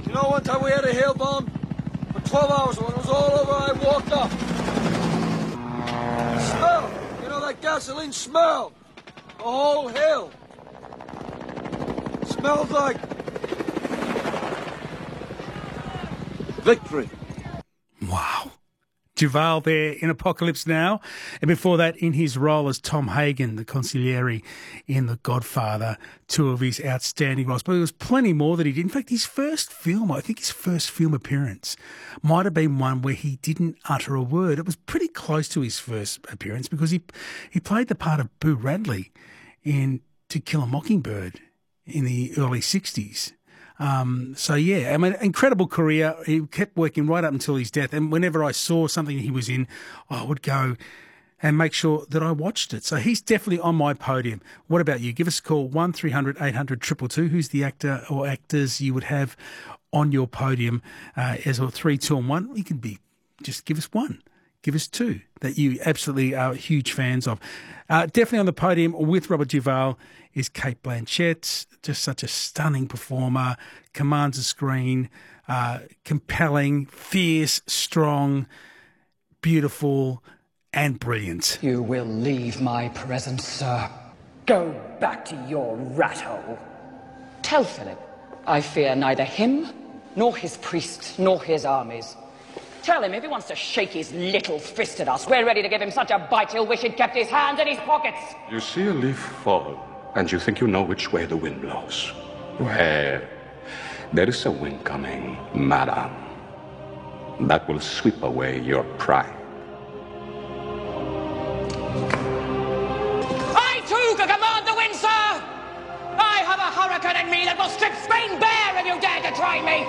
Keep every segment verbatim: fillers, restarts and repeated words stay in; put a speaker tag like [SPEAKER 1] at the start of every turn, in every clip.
[SPEAKER 1] You know, one time we had a hail bomb for twelve hours. When it was all over, I walked up. The smell. You know that gasoline smell? The whole hill. Smells like victory.
[SPEAKER 2] Wow. Duvall there in Apocalypse Now. And before that, in his role as Tom Hagen, the consigliere in The Godfather, two of his outstanding roles. But there was plenty more that he did. In fact, his first film, I think his first film appearance, might have been one where he didn't utter a word. It was pretty close to his first appearance because he he played the part of Boo Radley in To Kill a Mockingbird in the early sixties. Um, so, yeah, I mean, incredible career. He kept working right up until his death. And whenever I saw something he was in, I would go and make sure that I watched it. So he's definitely on my podium. What about you? Give us a call, one three hundred eight hundred two two two. Who's the actor or actors you would have on your podium uh, as a three, two and one? You can be, just give us one. Give us two that you absolutely are huge fans of. Uh, definitely on the podium with Robert Duvall is Cate Blanchett, just such a stunning performer, commands the screen, uh, compelling, fierce, strong, beautiful, and brilliant.
[SPEAKER 3] You will leave my presence, sir. Go back to your rat hole. Tell Philip I fear neither him, nor his priests, nor his armies. Tell him if he wants to shake his little fist at us, we're ready to give him such a bite he'll wish he'd kept his hands in his pockets.
[SPEAKER 4] You see a leaf fall, and you think you know which way the wind blows. Well, there is a wind coming, madam, that will sweep away your pride.
[SPEAKER 3] I too can command the wind, sir! I have a hurricane in me that will strip Spain bare if you dare to try me!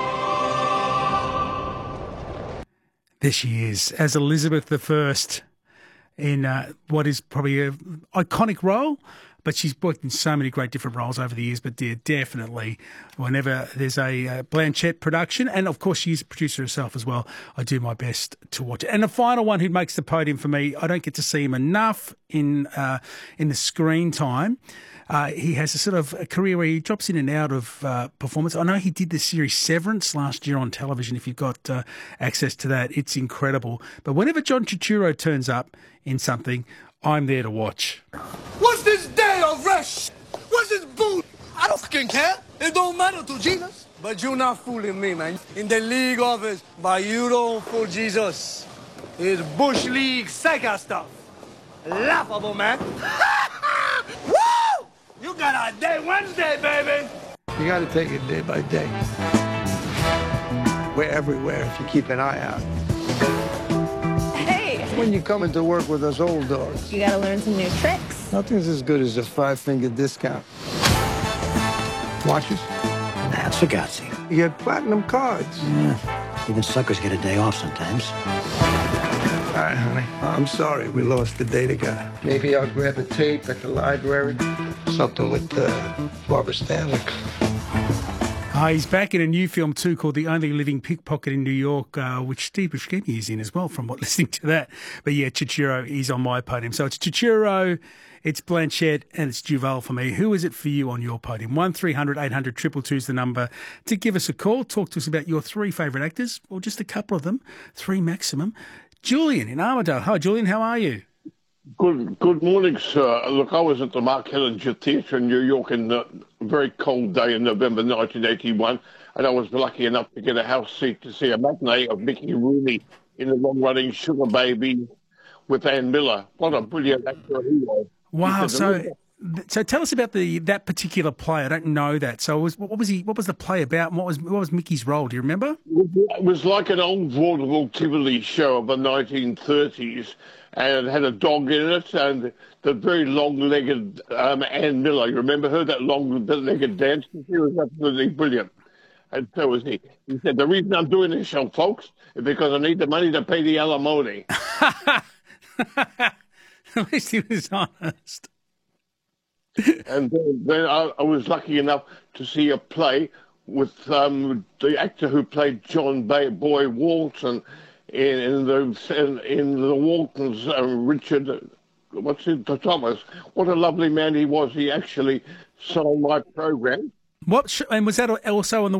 [SPEAKER 2] There she is, as Elizabeth the First in uh, what is probably an iconic role, but she's worked in so many great different roles over the years. But yeah, definitely, whenever there's a uh, Blanchett production, and of course she's a producer herself as well, I do my best to watch it. And the final one who makes the podium for me, I don't get to see him enough in uh, in the screen time. Uh, he has a sort of a career where he drops in and out of uh, performance. I know he did the series Severance last year on television. If you've got uh, access to that, it's incredible. But whenever John Turturro turns up in something, I'm there to watch.
[SPEAKER 1] What's this day of rest? What's this boot? I don't fucking care. It don't matter to Jesus. But you're not fooling me, man. In the league office, but you don't fool Jesus. It's Bush League Sega stuff. Laughable, man. Woo! You got a day Wednesday, baby.
[SPEAKER 5] You got to take it day by day. We're everywhere if you keep an eye out.
[SPEAKER 6] Hey!
[SPEAKER 5] When you come into work with us old dogs,
[SPEAKER 6] You gotta learn some new tricks.
[SPEAKER 5] nothing's as good as a five-finger discount. Watches?
[SPEAKER 7] That's Fugazi.
[SPEAKER 5] You get platinum cards.
[SPEAKER 7] Yeah. Even suckers get a day off sometimes.
[SPEAKER 5] All right, honey. I'm sorry we lost the data guy. Maybe I'll grab a tape at the library. Something with uh, Barbara Stanwyck.
[SPEAKER 2] Uh, he's back in a new film too called The Only Living Pickpocket in New York, uh, which Steve Buscemi is in as well, from what listening to that. But yeah, Turturro is on my podium. So it's Turturro, it's Blanchett, and it's Duvall for me. Who is it for you on your podium? one three hundred eight hundred two two two is the number to give us a call. Talk to us about your three favourite actors, or just a couple of them, three maximum. Julian in Armidale. Hi, Julian. How are you?
[SPEAKER 8] Good good morning, sir. Look, I was at the Mark Hellinger Theatre in New York on a very cold day in November nineteen eighty-one, and I was lucky enough to get a house seat to see a matinee of Mickey Rooney in the long-running Sugar Baby with Ann Miller. What a brilliant actor he was.
[SPEAKER 2] Wow.
[SPEAKER 8] He
[SPEAKER 2] So, so tell us about the that particular play. I don't know that. So, was, what was he? What was the play about? And what was what was Mickey's role? Do you remember?
[SPEAKER 8] It was like an old vaudeville Tivoli show of the nineteen thirties, and it had a dog in it, and the very long-legged um, Ann Miller. You remember her, that long-legged dancer? She was absolutely brilliant. And so was he. He said, the reason I'm doing this show, folks, is because I need the money to pay the alimony.
[SPEAKER 2] At least he was honest.
[SPEAKER 8] And then, then I, I was lucky enough to see a play with um, the actor who played John Bay, Boy Walton in, in the in, in the Waltons, uh, Richard, what's it, Thomas. What a lovely man he was. He actually sold my program.
[SPEAKER 2] What sh- and was that also on the